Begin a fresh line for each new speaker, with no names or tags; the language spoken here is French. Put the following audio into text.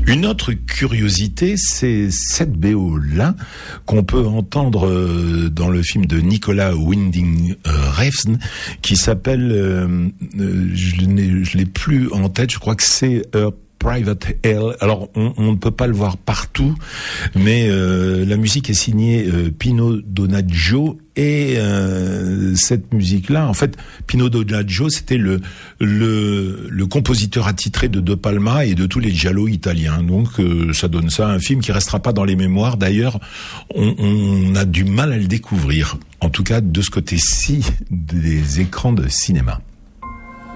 Une autre curiosité, c'est cette BO-là qu'on peut entendre dans le film de Nicolas Winding Refn qui s'appelle, je l'ai plus en tête, je crois que c'est Private Hell. Alors on ne peut pas le voir partout, mais la musique est signée Pino Donaggio et cette musique-là, en fait, Pino Donaggio, c'était le compositeur attitré de Palma et de tous les giallo italiens. Donc ça donne ça, un film qui restera pas dans les mémoires. D'ailleurs, on a du mal à le découvrir, en tout cas de ce côté-ci des écrans de cinéma.